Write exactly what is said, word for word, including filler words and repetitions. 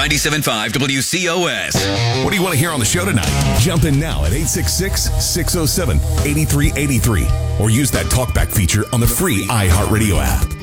ninety-seven point five W C O S. What do you want to hear on the show tonight? Jump in now at eight six six, six oh seven, eight three eight three or use that talkback feature on the free iHeartRadio app.